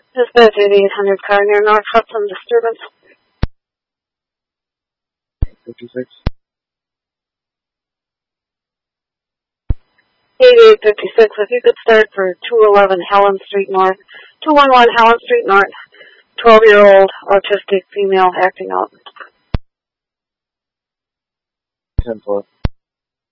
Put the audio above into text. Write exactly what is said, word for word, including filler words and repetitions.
Dispatch eighty-eight hundred car near North Hudson, disturbance. fifty-six. eighty-eight fifty-six, if you could start for two eleven Helen Street North, two one one Helen Street North, twelve-year-old autistic female acting out. ten four.